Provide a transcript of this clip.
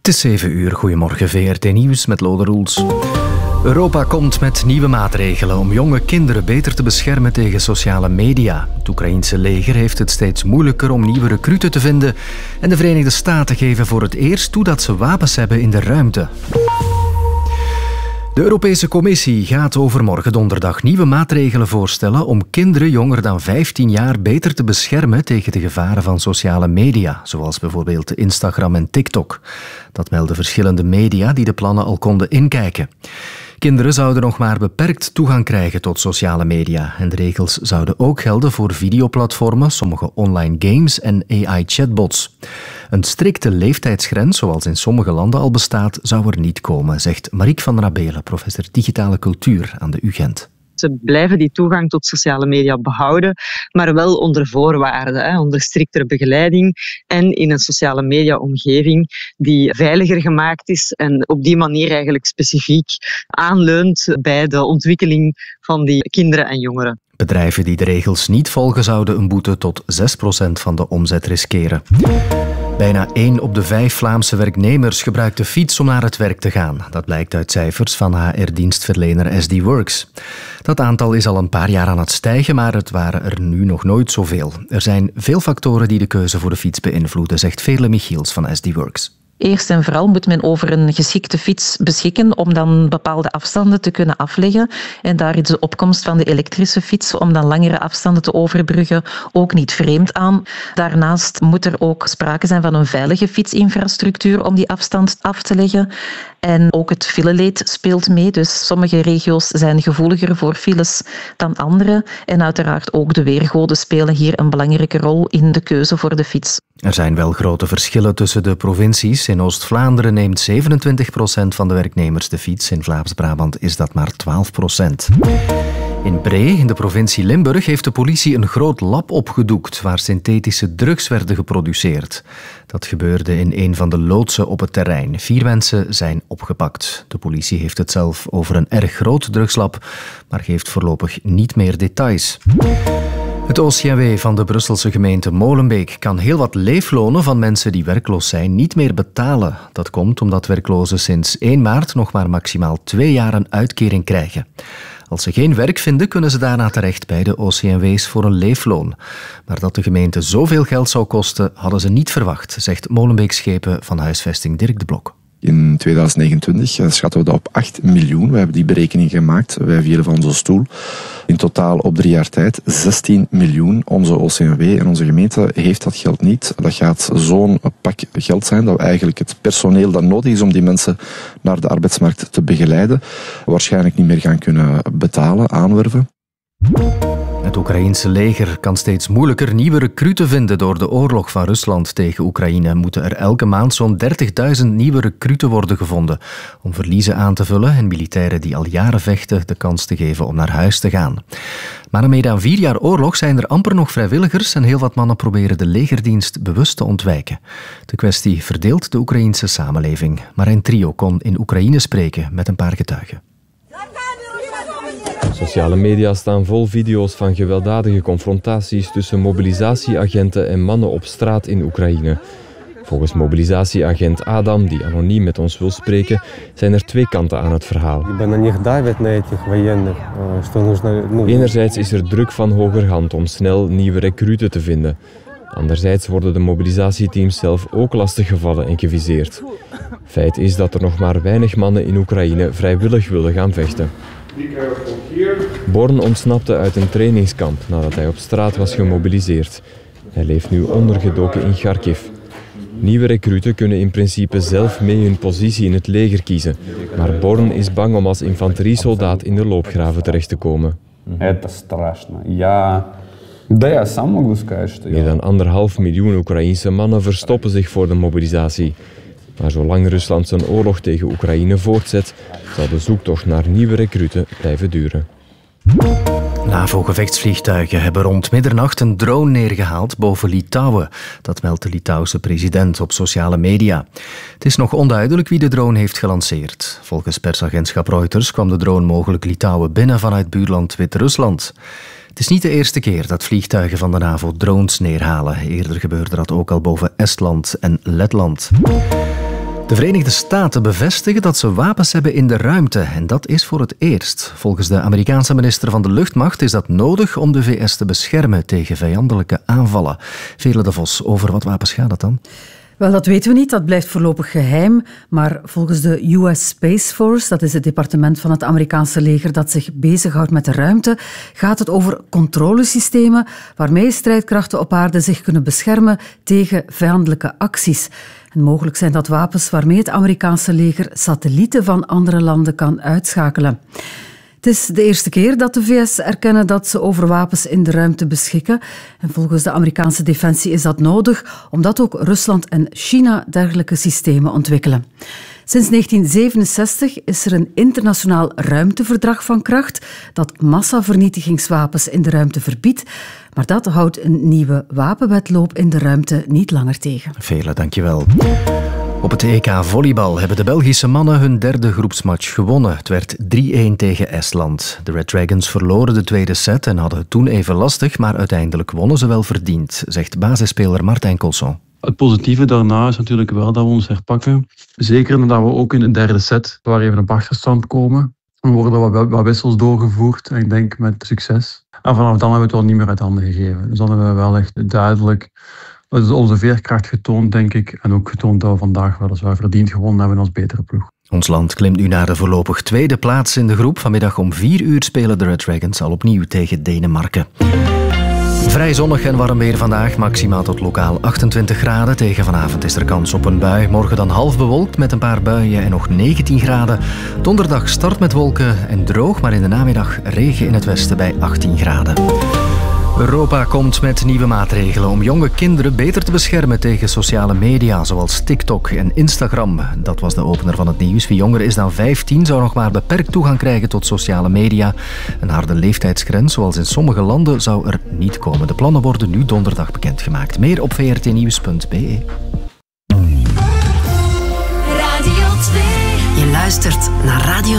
is 7 uur. Goedemorgen, VRT Nieuws met Lode Roels. Europa komt met nieuwe maatregelen om jonge kinderen beter te beschermen tegen sociale media. Het Oekraïense leger heeft het steeds moeilijker om nieuwe recruten te vinden en de Verenigde Staten geven voor het eerst toe dat ze wapens hebben in de ruimte. De Europese Commissie gaat overmorgen donderdag nieuwe maatregelen voorstellen om kinderen jonger dan 15 jaar beter te beschermen tegen de gevaren van sociale media, zoals bijvoorbeeld Instagram en TikTok. Dat melden verschillende media die de plannen al konden inkijken. Kinderen zouden nog maar beperkt toegang krijgen tot sociale media. En de regels zouden ook gelden voor videoplatformen, sommige online games en AI-chatbots. Een strikte leeftijdsgrens, zoals in sommige landen al bestaat, zou er niet komen, zegt Marieke van Rabelen, professor digitale cultuur aan de UGent. Ze blijven die toegang tot sociale media behouden, maar wel onder voorwaarden, onder striktere begeleiding en in een sociale media-omgeving die veiliger gemaakt is en op die manier eigenlijk specifiek aanleunt bij de ontwikkeling van die kinderen en jongeren. Bedrijven die de regels niet volgen zouden een boete tot 6% van de omzet riskeren. Bijna 1 op de 5 Vlaamse werknemers gebruikt de fiets om naar het werk te gaan. Dat blijkt uit cijfers van HR-dienstverlener SD Works. Dat aantal is al een paar jaar aan het stijgen, maar het waren er nu nog nooit zoveel. Er zijn veel factoren die de keuze voor de fiets beïnvloeden, zegt Veerle Michiels van SD Works. Eerst en vooral moet men over een geschikte fiets beschikken om dan bepaalde afstanden te kunnen afleggen. En daar is de opkomst van de elektrische fiets om dan langere afstanden te overbruggen ook niet vreemd aan. Daarnaast moet er ook sprake zijn van een veilige fietsinfrastructuur om die afstand af te leggen. En ook het fileleed speelt mee, dus sommige regio's zijn gevoeliger voor files dan andere. En uiteraard ook de weergoden spelen hier een belangrijke rol in de keuze voor de fiets. Er zijn wel grote verschillen tussen de provincies. In Oost-Vlaanderen neemt 27% van de werknemers de fiets. In Vlaams-Brabant is dat maar 12%. In Bree, in de provincie Limburg, heeft de politie een groot lab opgedoekt waar synthetische drugs werden geproduceerd. Dat gebeurde in een van de loodsen op het terrein. 4 mensen zijn opgepakt. De politie heeft het zelf over een erg groot drugslab, maar geeft voorlopig niet meer details. Het OCMW van de Brusselse gemeente Molenbeek kan heel wat leeflonen van mensen die werkloos zijn niet meer betalen. Dat komt omdat werklozen sinds 1 maart nog maar maximaal 2 jaar een uitkering krijgen. Als ze geen werk vinden, kunnen ze daarna terecht bij de OCMW's voor een leefloon. Maar dat de gemeente zoveel geld zou kosten, hadden ze niet verwacht, zegt Molenbeek-schepen van huisvesting Dirk de Blok. In 2029 schatten we dat op 8 miljoen. We hebben die berekening gemaakt, wij vielen van onze stoel. In totaal op 3 jaar tijd 16 miljoen. Onze OCMW en onze gemeente heeft dat geld niet. Dat gaat zo'n pak geld zijn dat we eigenlijk het personeel dat nodig is om die mensen naar de arbeidsmarkt te begeleiden, waarschijnlijk niet meer gaan kunnen betalen, aanwerven. Het Oekraïense leger kan steeds moeilijker nieuwe recruten vinden. Door de oorlog van Rusland tegen Oekraïne moeten er elke maand zo'n 30.000 nieuwe recruten worden gevonden om verliezen aan te vullen en militairen die al jaren vechten de kans te geven om naar huis te gaan. Maar na meer dan 4 jaar oorlog zijn er amper nog vrijwilligers en heel wat mannen proberen de legerdienst bewust te ontwijken. De kwestie verdeelt de Oekraïense samenleving. Marijn Trio kon in Oekraïne spreken met een paar getuigen. Sociale media staan vol video's van gewelddadige confrontaties tussen mobilisatieagenten en mannen op straat in Oekraïne. Volgens mobilisatieagent Adam, die anoniem met ons wil spreken, zijn er 2 kanten aan het verhaal. Enerzijds is er druk van hogerhand om snel nieuwe recruten te vinden. Anderzijds worden de mobilisatieteams zelf ook lastiggevallen en geviseerd. Feit is dat er nog maar weinig mannen in Oekraïne vrijwillig willen gaan vechten. Born ontsnapte uit een trainingskamp nadat hij op straat was gemobiliseerd. Hij leeft nu ondergedoken in Kharkiv. Nieuwe recruten kunnen in principe zelf mee hun positie in het leger kiezen. Maar Born is bang om als infanteriesoldaat in de loopgraven terecht te komen. Meer dan 1,5 miljoen Oekraïense mannen verstoppen zich voor de mobilisatie. Maar zolang Rusland zijn oorlog tegen Oekraïne voortzet, zal de zoektocht naar nieuwe recruten blijven duren. NAVO-gevechtsvliegtuigen hebben rond middernacht een drone neergehaald boven Litouwen. Dat meldt de Litouwse president op sociale media. Het is nog onduidelijk wie de drone heeft gelanceerd. Volgens persagentschap Reuters kwam de drone mogelijk Litouwen binnen vanuit buurland Wit-Rusland. Het is niet de eerste keer dat vliegtuigen van de NAVO drones neerhalen. Eerder gebeurde dat ook al boven Estland en Letland. De Verenigde Staten bevestigen dat ze wapens hebben in de ruimte. En dat is voor het eerst. Volgens de Amerikaanse minister van de Luchtmacht is dat nodig om de VS te beschermen tegen vijandelijke aanvallen. Veerle de Vos, over wat wapens gaat het dan? Wel, dat weten we niet. Dat blijft voorlopig geheim. Maar volgens de US Space Force, dat is het departement van het Amerikaanse leger dat zich bezighoudt met de ruimte, gaat het over controlesystemen waarmee strijdkrachten op aarde zich kunnen beschermen tegen vijandelijke acties. En mogelijk zijn dat wapens waarmee het Amerikaanse leger satellieten van andere landen kan uitschakelen. Het is de eerste keer dat de VS erkennen dat ze over wapens in de ruimte beschikken. En volgens de Amerikaanse defensie is dat nodig, omdat ook Rusland en China dergelijke systemen ontwikkelen. Sinds 1967 is er een internationaal ruimteverdrag van kracht dat massavernietigingswapens in de ruimte verbiedt. Maar dat houdt een nieuwe wapenwetloop in de ruimte niet langer tegen. Veerle, dankjewel. Op het EK volleybal hebben de Belgische mannen hun derde groepsmatch gewonnen. Het werd 3-1 tegen Estland. De Red Dragons verloren de tweede set en hadden het toen even lastig, maar uiteindelijk wonnen ze wel verdiend, zegt basisspeler Martijn Colson. Het positieve daarna is natuurlijk wel dat we ons herpakken. Zeker nadat we ook in de derde set waar even op achterstand komen. Er worden wat wissels doorgevoerd en ik denk met succes. En vanaf dan hebben we het wel niet meer uit handen gegeven. Dus dan hebben we wel echt duidelijk onze veerkracht getoond, denk ik. En ook getoond dat we vandaag weliswaar verdiend gewonnen hebben als betere ploeg. Ons land klimt nu naar de voorlopig tweede plaats in de groep. Vanmiddag om 4 uur spelen de Red Dragons al opnieuw tegen Denemarken. Vrij zonnig en warm weer vandaag, maximaal tot lokaal 28 graden. Tegen vanavond is er kans op een bui. Morgen dan half bewolkt met een paar buien en nog 19 graden. Donderdag start met wolken en droog, maar in de namiddag regen in het westen bij 18 graden. Europa komt met nieuwe maatregelen om jonge kinderen beter te beschermen tegen sociale media, zoals TikTok en Instagram. Dat was de opener van het nieuws. Wie jonger is dan 15 zou nog maar beperkt toegang krijgen tot sociale media. Een harde leeftijdsgrens, zoals in sommige landen, zou er niet komen. De plannen worden nu donderdag bekendgemaakt. Meer op vrtnieuws.be. Radio 2. Je luistert naar Radio